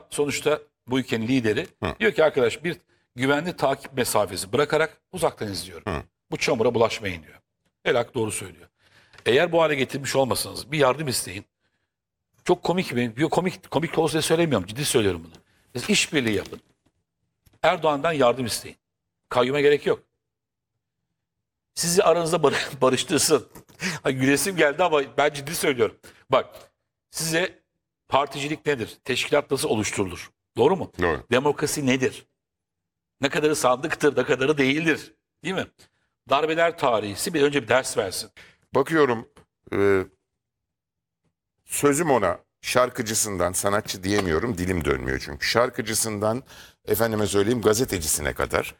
sonuçta bu ülkenin lideri diyor ki arkadaş bir güvenli takip mesafesi bırakarak uzaktan izliyorum. Bu çamura bulaşmayın diyor. Helak doğru söylüyor. Eğer bu hale getirmiş olmasanız bir yardım isteyin. Çok komik bir komik olsa diye söylemiyorum. Ciddi söylüyorum bunu. Siz işbirliği yapın. Erdoğan'dan yardım isteyin. Kayyuma gerek yok. Sizi aranızda barıştırsın. Gülesim geldi ama ben ciddi söylüyorum. Bak size particilik nedir? Teşkilat nasıl oluşturulur? Doğru mu? Doğru. Demokrasi nedir? Ne kadarı sandıktır, ne kadarı değildir. Değil mi? Darbeler tarihisi bir önce bir ders versin. Bakıyorum sözüm ona şarkıcısından, sanatçı diyemiyorum, dilim dönmüyor çünkü. Şarkıcısından efendime söyleyeyim gazetecisine kadar,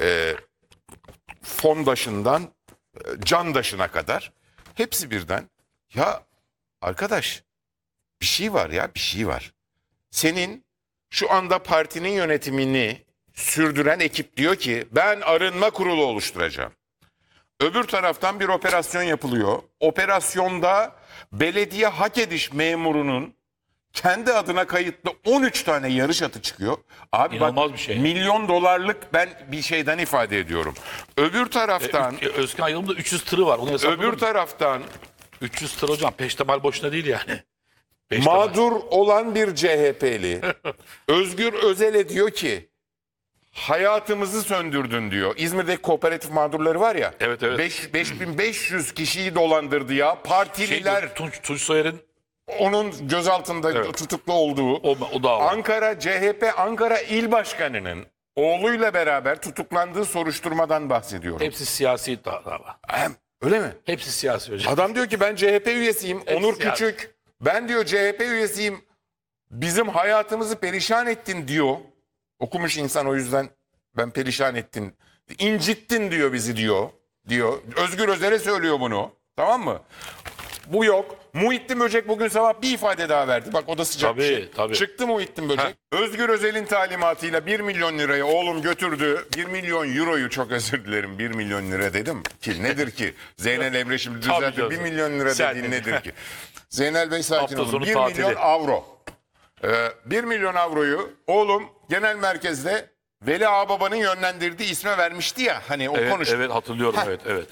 fondaşından candaşına kadar hepsi birden. Ya arkadaş bir şey var ya, bir şey var. Senin şu anda partinin yönetimini sürdüren ekip diyor ki ben arınma kurulu oluşturacağım. Öbür taraftan bir operasyon yapılıyor. Operasyonda belediye hak ediş memurunun kendi adına kayıtlı 13 tane yarış atı çıkıyor. Abi İnanılmaz bak, bir şey. milyon dolarlık ben bir şeyden ifade ediyorum. Öbür taraftan Özkan Yılmaz'da 300 tırı var. Onu hesapladın öbür mı? taraftan 300 tır hocam. Peştemal boşuna değil yani. Peştemal. mağdur olan bir CHP'li Özgür Özel'e diyor ki hayatımızı söndürdün diyor. İzmir'deki kooperatif mağdurları var ya. Evet, evet. 5500 kişiyi dolandırdı ya. Partililer Tunç Soyer'in onun gözaltında Evet. tutuklu olduğu. o da var. Ankara CHP Ankara İl Başkanı'nın oğluyla beraber tutuklandığı soruşturmadan bahsediyorum. Hepsi siyasi dava. Öyle mi? Hepsi siyasi hocam. Adam diyor ki ben CHP üyesiyim. Onur siyasi. Küçük. Ben diyor CHP üyesiyim. Bizim hayatımızı perişan ettin diyor. Okumuş insan o yüzden ben perişan ettin. İncittin diyor bizi diyor. Özgür Özel'e söylüyor bunu. Tamam mı? Bu yok. Muhittin Böcek bugün sabah bir ifade daha verdi. Bak o da sıcak bir şey. Tabii. Çıktı Muhittin Böcek. Özgür Özel'in talimatıyla 1 milyon lirayı oğlum götürdü. 1 milyon euroyu çok özür dilerim 1 milyon lira dedim. Ki nedir ki? Zeynel Emre şimdi Tabii düzeltti. canım. 1 milyon lira Sen dediğin dedin. nedir ki? Zeynel Bey sakin Hafta olun. sonu 1 tatili. milyon avro. 1 milyon avroyu oğlum genel merkezde Veli Ağababa'nın yönlendirdiği isme vermişti ya. Hani o konuştu. Evet hatırlıyorum evet.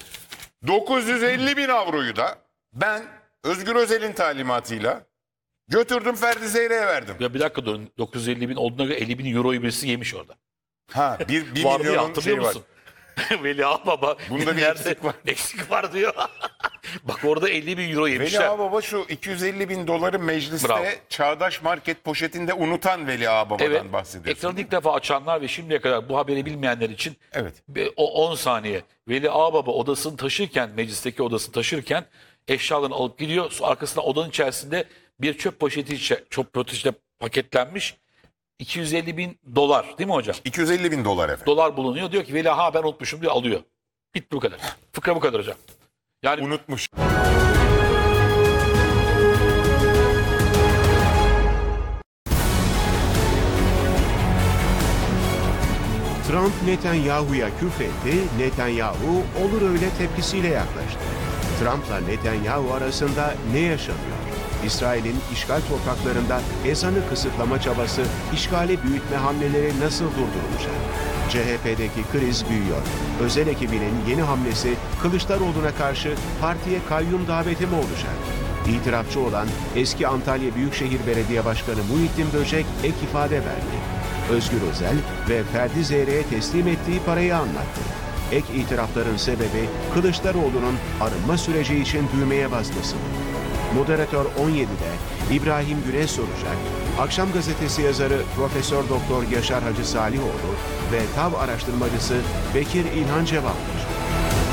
950 bin avroyu da ben Özgür Özel'in talimatıyla götürdüm Ferdi Zeyre'ye verdim. Ya bir dakika durun. 950 bin olduğuna göre 50 bin euroyu birisi yemiş orada. Ha bir Var diye milyonun hatırlıyor şeyi var. musun? Veli Ağababa. Bunda bir yerde eksik var. Eksik var diyor. Bak orada 50 bin euro Veli yemişler. Ağababa şu 250 bin doları mecliste Bravo. Çağdaş Market poşetinde unutan Veli Ağababa'dan Evet. bahsediyorsun. Ekranı ilk defa açanlar ve şimdiye kadar bu haberi bilmeyenler için Evet. o 10 saniye. Veli Ağababa odasını taşırken, meclisteki odasını taşırken eşyalarını alıp gidiyor. Arkasında odanın içerisinde bir çöp poşetiyle paketlenmiş 250 bin dolar değil mi hocam? 250 bin dolar efendim. Dolar bulunuyor. Diyor ki Veli ben unutmuşum diyor alıyor. Bitti bu kadar. Fıkra bu kadar hocam. Yani Unutmuş. Trump Netanyahu'ya küfretti, Netanyahu olur öyle tepkisiyle yaklaştı. Trump'la Netanyahu arasında ne yaşanıyor? İsrail'in işgal topraklarında ezanı kısıtlama çabası, işgali büyütme hamleleri nasıl durdurulacak? CHP'deki kriz büyüyor. Özel ekibinin yeni hamlesi Kılıçdaroğlu'na karşı partiye kayyum daveti mi olacak? İtirafçı olan eski Antalya Büyükşehir Belediye Başkanı Muhittin Böcek ek ifade verdi. Özgür Özel ve Ferdi Zeyre'ye teslim ettiği parayı anlattı. Ek itirafların sebebi Kılıçdaroğlu'nun arınma süreci için düğmeye basması. Moderatör 17'de İbrahim Güneş soracak. Akşam gazetesi yazarı Profesör Doktor Yaşar Hacı Salihoğlu ve TAV araştırmacısı Bekir İlhan cevaplayacak.